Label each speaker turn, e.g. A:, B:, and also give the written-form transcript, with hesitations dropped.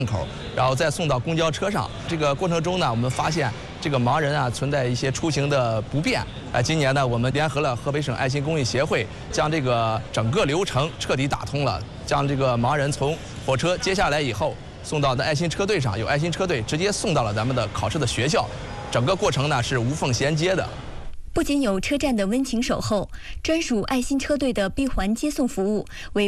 A: 口，然后再送到公交车上。这个过程中呢，我们发现这个盲人啊存在一些出行的不便。今年呢，我们联合了河北省爱心公益协会，将这个整个流程彻底打通了，将这个盲人从火车接下来以后送到的爱心车队上，有爱心车队直接送到了咱们的考试的学校，整个过程呢是无缝衔接的。
B: 不仅有车站的温情守候，专属爱心车队的闭环接送服务为